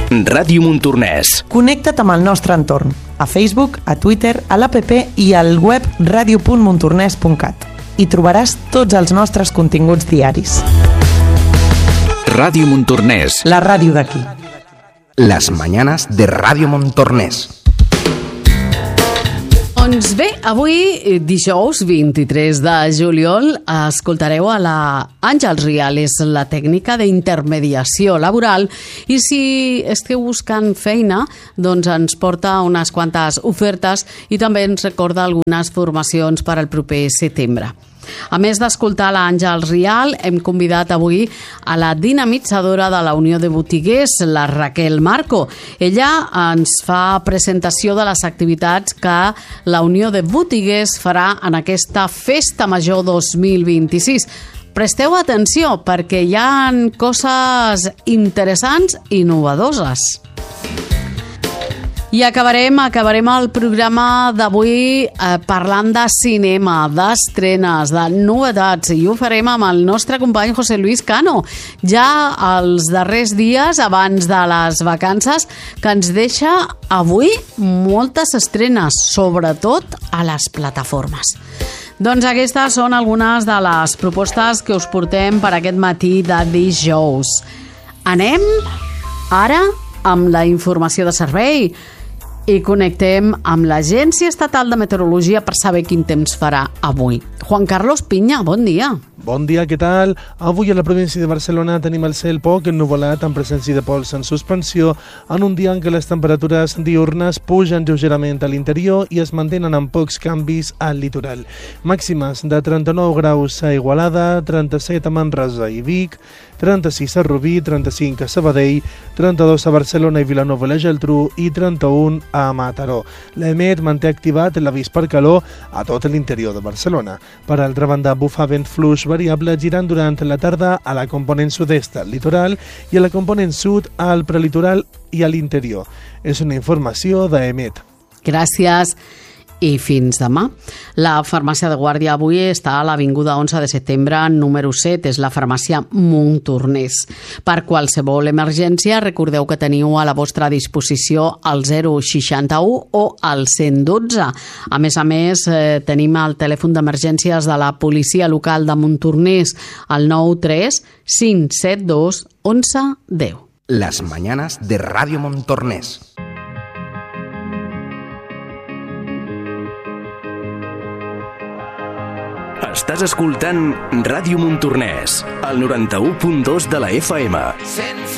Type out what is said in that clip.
Ràdio Montornès. Connecta't amb el nostre entorn, a Facebook, a Twitter, a l'APP i al web radio.montornès.cat. Hi trobaràs tots els nostres continguts diaris. Ràdio Montornès. La ràdio d'aquí. Las mañanas de Radio Montornès. Doncs bé, avui, dijous 23 de juliol, escoltareu a la Àngels Rial, és la tècnica d'intermediació laboral, i si esteu buscant feina, doncs ens porta unes quantes ofertes i també ens recorda algunes formacions per al proper setembre. A més d'escoltar l'Àngels Rial, hem convidat avui a la dinamitzadora de la Unió de Botiguers, la Raquel Marco. Ella ens fa presentació de les activitats que la Unió de Botiguers farà en aquesta Festa Major 2026. Presteu atenció perquè hi ha coses interessants i innovadores. I acabarem el programa d'avui parlant de cinema, d'estrenes, de novetats, i ho farem amb el nostre company José Luis Cano, ja els darrers dies abans de les vacances, que ens deixa avui moltes estrenes, sobretot a les plataformes. Doncs aquestes són algunes de les propostes que us portem per aquest matí de dijous. Anem ara amb la informació de servei i connectem amb l'Agència Estatal de Meteorologia per saber quin temps farà avui. Juan Carlos Piña, bon dia. Bon dia, què tal? Avui a la província de Barcelona tenim el cel poc ennuvolat amb presència de pols en suspensió en un dia en què les temperatures diurnes pugen lleugerament a l'interior i es mantenen amb pocs canvis al litoral. Màximes de 39 graus a Igualada, 37 a Manresa i Vic, 36 a Rubí, 35 a Sabadell, 32 a Barcelona i Vilanova i la Geltrú i 31 a Mataró. L'EMET manté activat l'avís per calor a tot l'interior de Barcelona. Per altra banda, bufa vent fluix variable girant durant la tarda a la component sud-est al litoral i a la component sud al prelitoral i a l'interior. És una informació d'EMET. Gràcies i fins demà. La farmàcia de guàrdia avui està a l'Avinguda 11 de setembre, número 7, és la farmàcia Montornès. Per qualsevol emergència, recordeu que teniu a la vostra disposició el 061 o el 112. A més, tenim el telèfon d'emergències de la policia local de Montornès, el 93 572 11 10. Las mañanas de Radio Montornès. Estàs escoltant Ràdio Montornès, al 91.2 de la FM.